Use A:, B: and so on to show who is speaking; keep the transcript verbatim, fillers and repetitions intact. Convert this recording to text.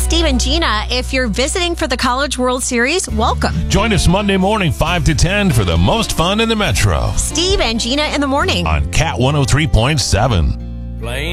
A: Steve and Gina. If you're visiting for the College World Series, welcome.
B: Join us Monday morning, five to ten, for the most fun in the Metro.
A: Steve and Gina in the morning
B: On Cat one oh three point seven.
C: Playing